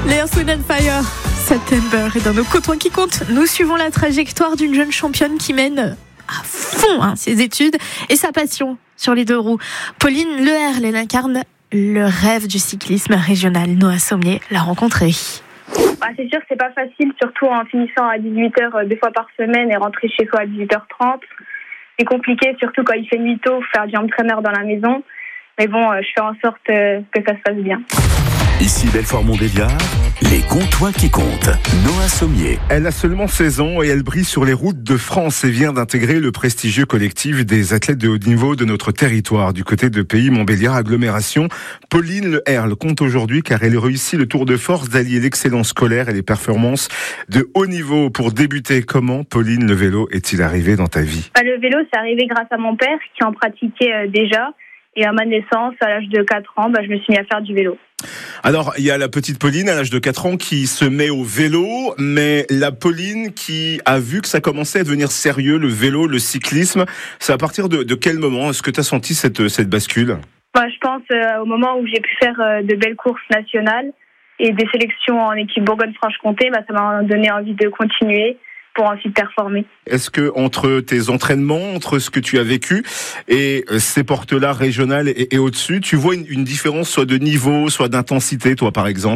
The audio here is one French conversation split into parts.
Les Earth, Wind & Fire, September. Et dans nos côtoins qui comptent, nous suivons la trajectoire d'une jeune championne qui mène à fond ses études et sa passion sur les deux roues. Pauline Leherle, elle incarne le rêve du cyclisme régional. Noah Sommier l'a rencontrée. C'est sûr que c'est pas facile, surtout en finissant à 18h 2 fois par semaine et rentrer chez soi à 18h30. C'est compliqué, surtout quand il fait nuit tôt, faire du entraîneur dans la maison. Mais bon, je fais en sorte que ça se passe bien. Ici Belfort-Montbéliard, les comptoirs qui comptent. Noah Sommier. Elle a seulement 16 ans et elle brille sur les routes de France et vient d'intégrer le prestigieux collectif des athlètes de haut niveau de notre territoire. Du côté de Pays Montbéliard Agglomération, Pauline Leherle compte aujourd'hui car elle réussit le tour de force d'allier l'excellence scolaire et les performances de haut niveau. Pour débuter, comment, Pauline, le vélo est-il arrivé dans ta vie ? Le vélo, c'est arrivé grâce à mon père qui en pratiquait déjà. Et à ma naissance, à l'âge de 4 ans, je me suis mis à faire du vélo. Alors, il y a la petite Pauline à l'âge de 4 ans qui se met au vélo, mais la Pauline qui a vu que ça commençait à devenir sérieux, le vélo, le cyclisme, c'est à partir de quel moment est-ce que tu as senti cette bascule ? Je pense au moment où j'ai pu faire de belles courses nationales et des sélections en équipe Bourgogne-Franche-Comté, ça m'a donné envie de continuer pour ensuite performer. Est-ce que entre tes entraînements, entre ce que tu as vécu et ces portes-là régionales et au-dessus, tu vois une différence soit de niveau, soit d'intensité, toi par exemple ?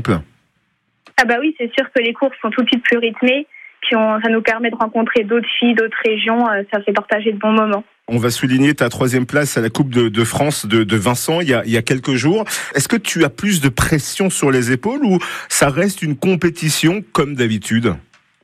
Oui, c'est sûr que les courses sont tout de suite plus rythmées, ça nous permet de rencontrer d'autres filles, d'autres régions, ça fait partager de bons moments. On va souligner ta 3e place à la Coupe de France de Vincent il y a quelques jours. Est-ce que tu as plus de pression sur les épaules ou ça reste une compétition comme d'habitude ?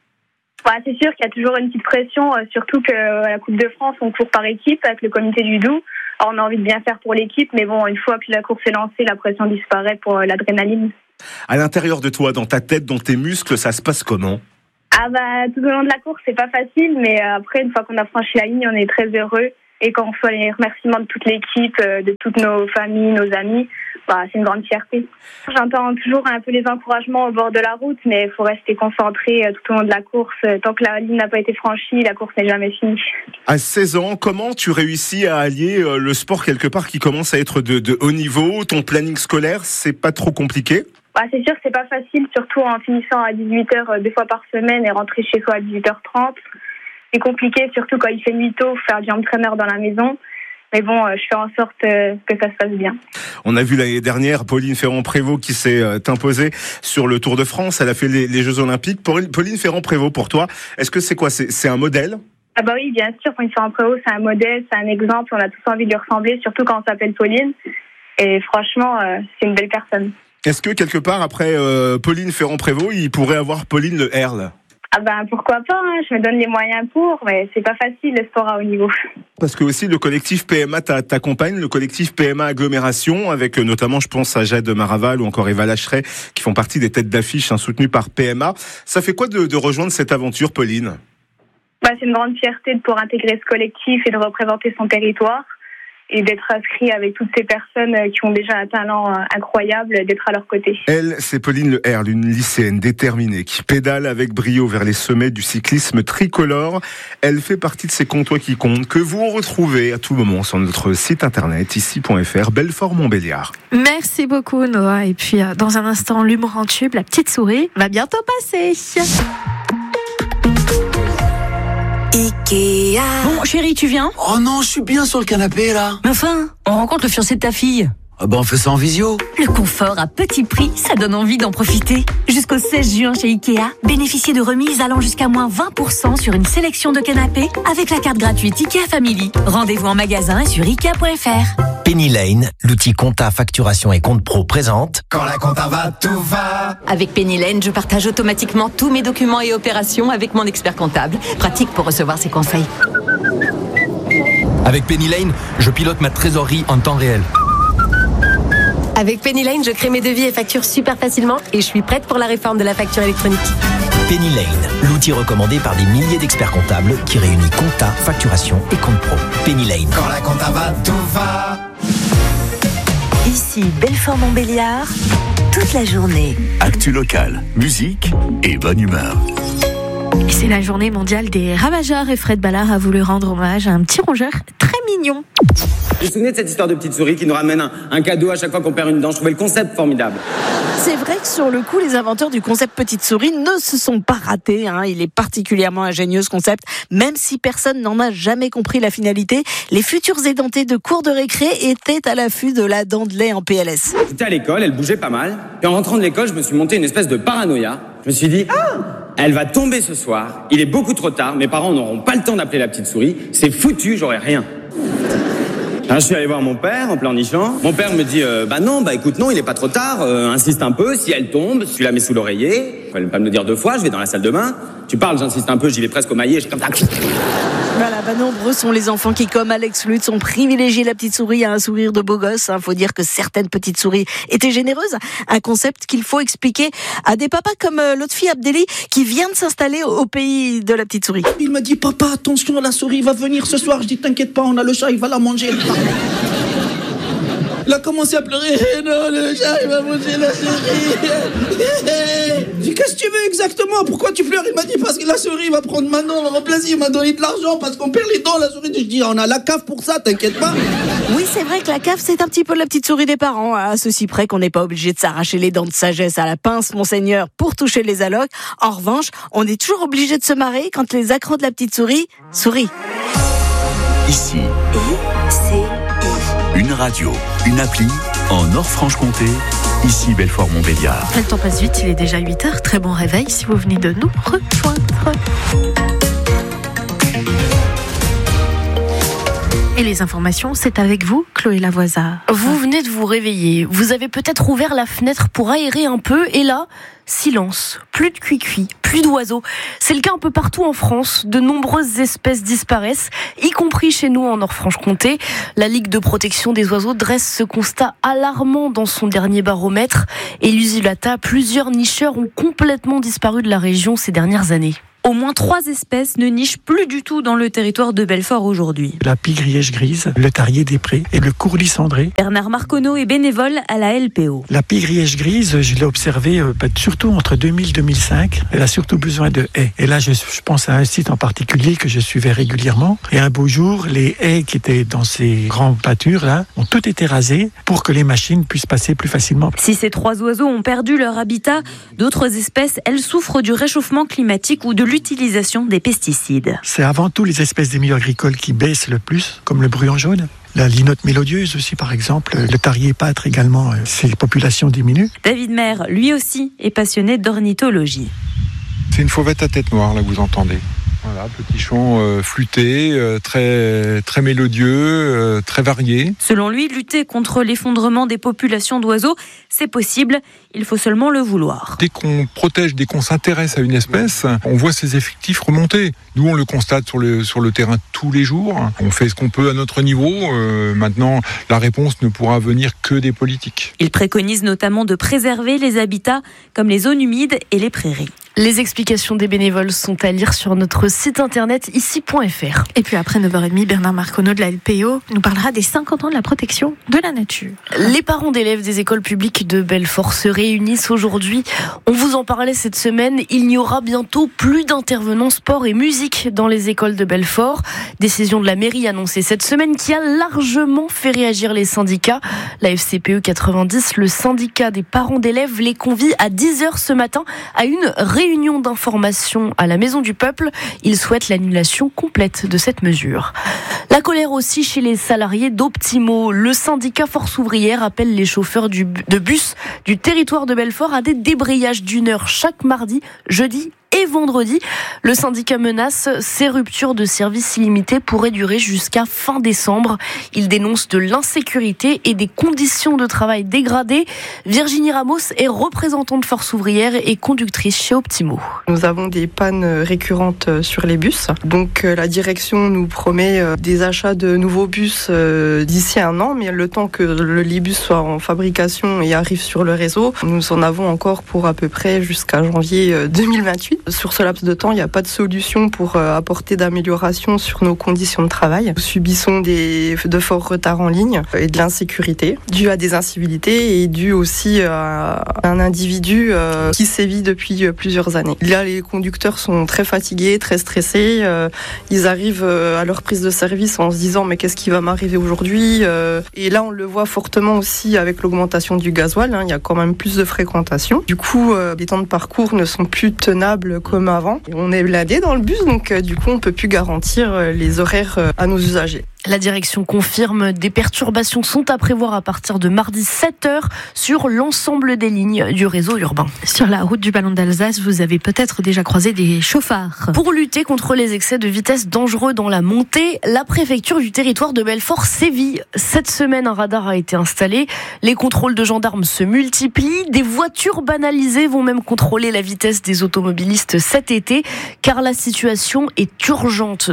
C'est sûr qu'il y a toujours une petite pression, surtout qu'à la Coupe de France, on court par équipe avec le comité du Doubs. Alors, on a envie de bien faire pour l'équipe, mais bon, une fois que la course est lancée, la pression disparaît pour l'adrénaline. À l'intérieur de toi, dans ta tête, dans tes muscles, ça se passe comment ? Tout au long de la course, c'est pas facile, mais après, une fois qu'on a franchi la ligne, on est très heureux. Et quand on reçoit les remerciements de toute l'équipe, de toutes nos familles, nos amis, c'est une grande fierté. J'entends toujours un peu les encouragements au bord de la route, mais il faut rester concentré tout au long de la course. Tant que la ligne n'a pas été franchie, la course n'est jamais finie. À 16 ans, comment tu réussis à allier le sport quelque part qui commence à être de haut niveau ? Ton planning scolaire, c'est pas trop compliqué ? C'est sûr que c'est pas facile, surtout en finissant à 18h 2 fois par semaine et rentrer chez soi à 18h30. C'est compliqué, surtout quand il fait nuit tôt, faire du entraîneur dans la maison. Mais bon, je fais en sorte que ça se passe bien. On a vu l'année dernière Pauline Ferrand-Prévot qui s'est imposée sur le Tour de France. Elle a fait les Jeux Olympiques. Pauline Ferrand-Prévôt, pour toi, est-ce que c'est quoi ? C'est un modèle ? Oui, bien sûr. Pauline Ferrand-Prévot, c'est un modèle, c'est un exemple. On a tous envie de lui ressembler, surtout quand on s'appelle Pauline. Et franchement, c'est une belle personne. Est-ce que quelque part, après Pauline Ferrand-Prévôt, il pourrait avoir Pauline Leherle ? Pourquoi pas, je me donne les moyens pour, mais c'est pas facile le sport à haut niveau. Parce que aussi le collectif PMA t'accompagne, le collectif PMA Agglomération, avec notamment, je pense à Jade Maraval ou encore Eva Lacheret, qui font partie des têtes d'affiche soutenues par PMA. Ça fait quoi de rejoindre cette aventure, Pauline ? C'est une grande fierté de pouvoir intégrer ce collectif et de représenter son territoire. Et d'être inscrit avec toutes ces personnes qui ont déjà un talent incroyable, d'être à leur côté. Elle, c'est Pauline Leherle, une lycéenne déterminée qui pédale avec brio vers les sommets du cyclisme tricolore. Elle fait partie de ces comptoirs qui comptent, que vous retrouvez à tout moment sur notre site internet, ici.fr, Belfort-Montbéliard. Merci beaucoup, Noah. Et puis, dans un instant, l'humour en tube, la petite souris va bientôt passer. Ikea. Bon, chérie, tu viens ? Oh non, je suis bien sur le canapé, là. Mais enfin, on rencontre le fiancé de ta fille. On fait ça en visio. Le confort à petit prix, ça donne envie d'en profiter. Jusqu'au 16 juin chez Ikea, bénéficiez de remises allant jusqu'à moins 20% sur une sélection de canapés avec la carte gratuite Ikea Family. Rendez-vous en magasin et sur Ikea.fr. Penny Lane, l'outil compta, facturation et compte pro présente. Quand la compta va, tout va. Avec Penny Lane, je partage automatiquement tous mes documents et opérations avec mon expert comptable. Pratique pour recevoir ses conseils. Avec Penny Lane, je pilote ma trésorerie en temps réel. Avec Penny Lane, je crée mes devis et factures super facilement et je suis prête pour la réforme de la facture électronique. Penny Lane, l'outil recommandé par des milliers d'experts comptables qui réunit compta, facturation et compte pro. Penny Lane. Quand la compta va, tout va. Ici Belfort-Montbéliard, toute la journée. Actu locale, musique et bonne humeur. Et c'est la journée mondiale des ravageurs et Fred Ballard a voulu rendre hommage à un petit rongeur très mignon. Vous vous souvenez de cette histoire de petite souris qui nous ramène un cadeau à chaque fois qu'on perd une dent? Je trouvais le concept formidable. C'est vrai que sur le coup, les inventeurs du concept petite souris ne se sont pas ratés. Il est particulièrement ingénieux ce concept, même si personne n'en a jamais compris la finalité. Les futurs édentés de cours de récré étaient à l'affût de la dent de lait en PLS. J'étais à l'école, elle bougeait pas mal. Et en rentrant de l'école, je me suis monté une espèce de paranoïa. Je me suis dit, elle va tomber ce soir. Il est beaucoup trop tard. Mes parents n'auront pas le temps d'appeler la petite souris. C'est foutu, j'aurai rien. Alors, je suis allé voir mon père en pleurnichant. Mon père me dit écoute, non, il est pas trop tard, insiste un peu, si elle tombe, tu la mets sous l'oreiller. Fallait pas me le dire 2 fois, je vais dans la salle de bain. Tu parles, j'insiste un peu, j'y vais presque au maillet, je comme ça. Voilà, nombreux sont les enfants qui, comme Alex Lutz, ont privilégié la petite souris à un sourire de beau gosse. Faut dire que certaines petites souris étaient généreuses. Un concept qu'il faut expliquer à des papas comme Lotfi Abdelli, qui vient de s'installer au pays de la petite souris. Il m'a dit, papa, attention, la souris va venir ce soir. Je dis, t'inquiète pas, on a le chat, il va la manger. Il a commencé à pleurer. Non, le chat, il va manger la souris. Je dis, qu'est-ce que tu veux exactement? Pourquoi tu pleures? Il m'a dit, parce que la souris va prendre ma dent, on va remplacer. Il m'a donné de l'argent parce qu'on perd les dents, la souris. Je dis, on a la cave pour ça, t'inquiète pas. Oui, c'est vrai que la cave, c'est un petit peu la petite souris des parents, à ceci près qu'on n'est pas obligé de s'arracher les dents de sagesse à la pince, monseigneur, pour toucher les allocs. En revanche, on est toujours obligé de se marrer quand les accros de la petite souris sourient. Ici, une radio, une appli, en Nord-Franche-Comté, ici Belfort-Montbéliard. Le temps passe vite, il est déjà 8h. Très bon réveil si vous venez de nous rejoindre. Et les informations, c'est avec vous, Chloé Lavoisa. Vous venez de vous réveiller. Vous avez peut-être ouvert la fenêtre pour aérer un peu. Et là, silence. Plus de cuicui, plus d'oiseaux. C'est le cas un peu partout en France. De nombreuses espèces disparaissent, y compris chez nous en Nord-Franche-Comté. La Ligue de protection des oiseaux dresse ce constat alarmant dans son dernier baromètre. Et l'Usulata, plusieurs nicheurs ont complètement disparu de la région ces dernières années. Au moins 3 espèces ne nichent plus du tout dans le territoire de Belfort aujourd'hui. La pie-grièche grise, le tarier des prés et le courlis cendré. Bernard Marconneau est bénévole à la LPO. La pie-grièche grise, je l'ai observée surtout entre 2000 et 2005. Elle a surtout besoin de haies. Et là, je pense à un site en particulier que je suivais régulièrement. Et un beau jour, les haies qui étaient dans ces grandes pâtures-là ont toutes été rasées pour que les machines puissent passer plus facilement. Si ces 3 oiseaux ont perdu leur habitat, d'autres espèces, elles souffrent du réchauffement climatique ou de l'utilisation des pesticides. C'est avant tout les espèces des milieux agricoles qui baissent le plus, comme le bruant jaune. La linotte mélodieuse aussi, par exemple. Le tarier pâtre également, ces populations diminuent. David Maire, lui aussi, est passionné d'ornithologie. C'est une fauvette à tête noire, là, que vous entendez. Voilà, petit chant flûté, très, très mélodieux, très varié. Selon lui, lutter contre l'effondrement des populations d'oiseaux, c'est possible, il faut seulement le vouloir. Dès qu'on protège, dès qu'on s'intéresse à une espèce, on voit ses effectifs remonter. Nous, on le constate sur le terrain tous les jours. On fait ce qu'on peut à notre niveau. Maintenant, la réponse ne pourra venir que des politiques. Il préconise notamment de préserver les habitats comme les zones humides et les prairies. Les explications des bénévoles sont à lire sur notre site internet ici.fr. Et puis après 9h30, Bernard Marconneau de la LPO nous parlera des 50 ans de la protection de la nature. Les parents d'élèves des écoles publiques de Belfort se réunissent aujourd'hui. On vous en parlait cette semaine. Il n'y aura bientôt plus d'intervenants sport et musique dans les écoles de Belfort. Décision de la mairie annoncée cette semaine qui a largement fait réagir les syndicats. La FCPE 90, le syndicat des parents d'élèves, les convie à 10h ce matin à une réunion d'information à la Maison du Peuple. Ils souhaitent l'annulation complète de cette mesure. La colère aussi chez les salariés d'Optimo. Le syndicat Force Ouvrière appelle les chauffeurs de bus du territoire de Belfort à des débrayages d'1 heure chaque mardi, jeudi et vendredi. Le syndicat menace ces ruptures de service illimitées pourraient durer jusqu'à fin décembre. Il dénonce de l'insécurité et des conditions de travail dégradées. Virginie Ramos est représentante de Force Ouvrière et conductrice chez Optimo. Nous avons des pannes récurrentes sur les bus. Donc la direction nous promet des achats de nouveaux bus d'ici 1 an, mais le temps que les bus soient en fabrication et arrivent sur le réseau, nous en avons encore pour à peu près jusqu'à janvier 2028. Sur ce laps de temps, il n'y a pas de solution pour apporter d'amélioration sur nos conditions de travail. Nous subissons de forts retards en ligne et de l'insécurité, dû à des incivilités et dû aussi à un individu qui sévit depuis plusieurs années. Là, les conducteurs sont très fatigués, très stressés. Ils arrivent à leur prise de service en se disant mais qu'est-ce qui va m'arriver aujourd'hui ? Et là, on le voit fortement aussi avec l'augmentation du gasoil. Il y a quand même plus de fréquentation. Du coup, les temps de parcours ne sont plus tenables comme avant. On est blindé dans le bus, donc du coup, on peut plus garantir les horaires à nos usagers. La direction confirme des perturbations sont à prévoir à partir de mardi 7h sur l'ensemble des lignes du réseau urbain. Sur la route du Ballon d'Alsace, vous avez peut-être déjà croisé des chauffards. Pour lutter contre les excès de vitesse dangereux dans la montée, la préfecture du territoire de Belfort sévit. Cette semaine, un radar a été installé. Les contrôles de gendarmes se multiplient. Des voitures banalisées vont même contrôler la vitesse des automobilistes cet été, car la situation est urgente.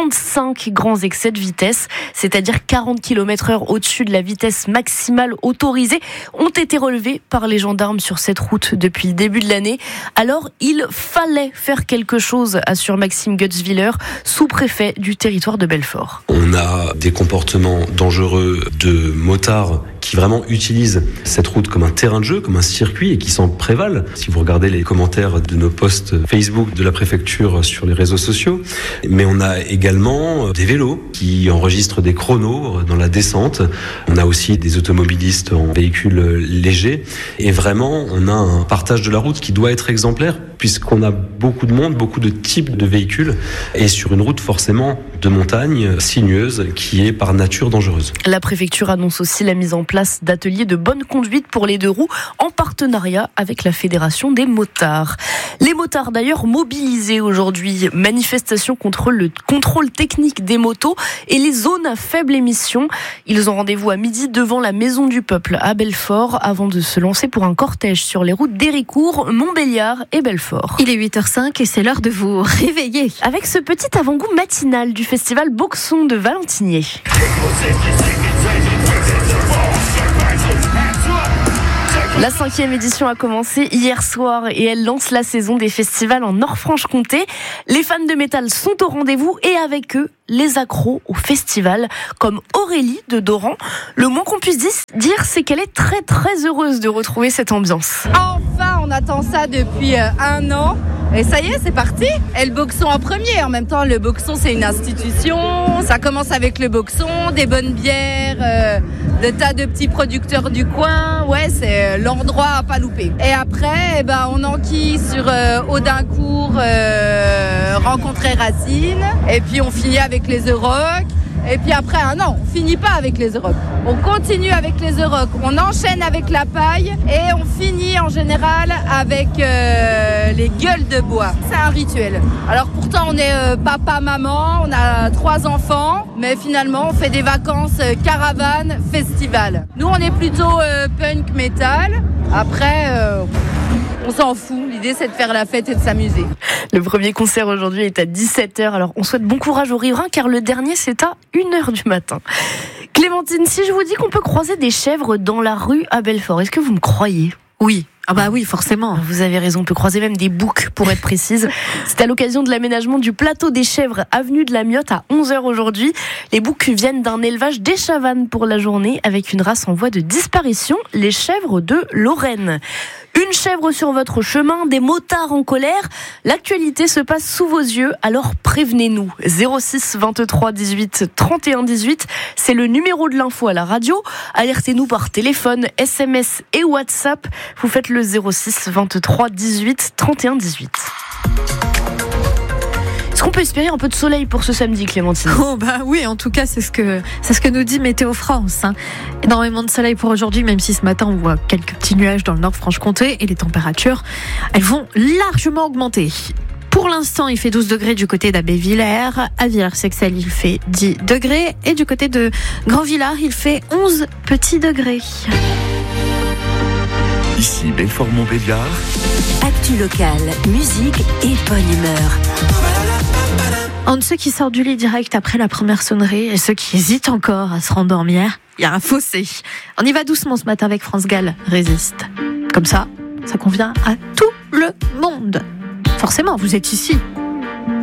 35 grands excès de vitesse, c'est-à-dire 40 km/h au-dessus de la vitesse maximale autorisée, ont été relevés par les gendarmes sur cette route depuis le début de l'année. Alors, il fallait faire quelque chose, assure Maxime Gutzwiller, sous-préfet du territoire de Belfort. On a des comportements dangereux de motards qui vraiment utilisent cette route comme un terrain de jeu, comme un circuit et qui s'en prévalent. Si vous regardez les commentaires de nos posts Facebook de la préfecture sur les réseaux sociaux, mais on a également des vélos qui enregistrent des chronos dans la descente. On a aussi des automobilistes en véhicules légers et vraiment on a un partage de la route qui doit être exemplaire puisqu'on a beaucoup de monde, beaucoup de types de véhicules et sur une route forcément de montagne sinueuse qui est par nature dangereuse. La préfecture annonce aussi la mise en place d'ateliers de bonne conduite pour les deux roues en partenariat avec la Fédération des motards. Les motards d'ailleurs mobilisés aujourd'hui, manifestation contre le contrôle technique des motos et les zones à faible émission. Ils ont rendez-vous à midi devant la Maison du Peuple à Belfort avant de se lancer pour un cortège sur les routes d'Héricourt, Montbéliard et Belfort. Il est 8h05 et c'est l'heure de vous réveiller. Avec ce petit avant-goût matinal du festival Boxon de Valentinier. La 5e édition a commencé hier soir et elle lance la saison des festivals en Nord-Franche-Comté. Les fans de métal sont au rendez-vous et avec eux, les accros au festival, comme Aurélie de Doran. Le moins qu'on puisse dire, c'est qu'elle est très très heureuse de retrouver cette ambiance. Enfin, on attend ça depuis 1 an. Et ça y est, c'est parti. Et le Boxon en premier. En même temps, le Boxon, c'est une institution. Ça commence avec le Boxon, des bonnes bières, des tas de petits producteurs du coin. Ouais, c'est l'endroit à pas louper. Et après, on enquille sur Audincourt, rencontrer Racine. Et puis, on finit avec les Euroc. Et puis après, non, on finit pas avec les Euroc. On continue avec les Euroc. On enchaîne avec la paille et on finit en général avec les gueules de bois. C'est un rituel. Alors pourtant, on est papa, maman, on a 3 enfants, mais finalement, on fait des vacances caravane, festival. Nous, on est plutôt punk metal. Après, on s'en fout. L'idée, c'est de faire la fête et de s'amuser. Le premier concert aujourd'hui est à 17h. Alors, on souhaite bon courage aux riverains car le dernier, c'est à 1h du matin. Clémentine, si je vous dis qu'on peut croiser des chèvres dans la rue à Belfort, est-ce que vous me croyez ? Oui. Ah bah oui, forcément. Vous avez raison, on peut croiser même des boucs pour être précise. C'est à l'occasion de l'aménagement du plateau des chèvres avenue de la Miotte à 11h aujourd'hui. Les boucs viennent d'un élevage d'Echavannes pour la journée avec une race en voie de disparition, les chèvres de Lorraine. Une chèvre sur votre chemin, des motards en colère. L'actualité se passe sous vos yeux, alors prévenez-nous. 06 23 18 31 18, c'est le numéro de l'info à la radio. Alertez-nous par téléphone, SMS et WhatsApp. Vous faites le 06 23 18 31 18. Est-ce qu'on peut espérer un peu de soleil pour ce samedi, Clémentine ? Oh bah oui, en tout cas, c'est ce que nous dit Météo France. Énormément de soleil pour aujourd'hui, même si ce matin on voit quelques petits nuages dans le Nord-Franche-Comté et les températures, elles vont largement augmenter. Pour l'instant, il fait 12 degrés du côté d'Abbé-Villers. À Villers-Sexcel, il fait 10 degrés. Et du côté de Grand-Villard, il fait 11 petits degrés. Ici Belfort-Montbéliard. Actu locale, musique et bonne humeur. Entre ceux qui sortent du lit direct après la première sonnerie et ceux qui hésitent encore à se rendormir, il y a un fossé. On y va doucement ce matin avec France Gall, Résiste. Comme ça convient à tout le monde. Forcément, vous êtes ici.